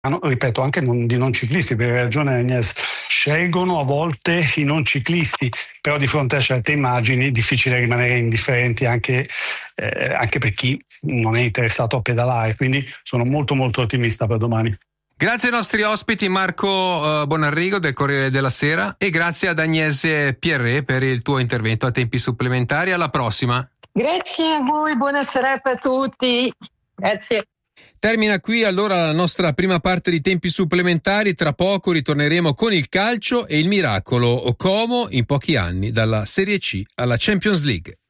ripeto, anche di non ciclisti, per ragione Agnès, scelgono a volte i non ciclisti, però di fronte a certe immagini è difficile rimanere indifferenti anche per chi non è interessato a pedalare, quindi sono molto molto ottimista per domani. Grazie ai nostri ospiti Marco Bonarrigo del Corriere della Sera e grazie ad Agnese Pierret per il tuo intervento a tempi supplementari. Alla prossima. Grazie a voi, buona serata a tutti. Grazie. Termina qui allora la nostra prima parte di tempi supplementari. Tra poco ritorneremo con il calcio e il miracolo Como in pochi anni dalla Serie C alla Champions League.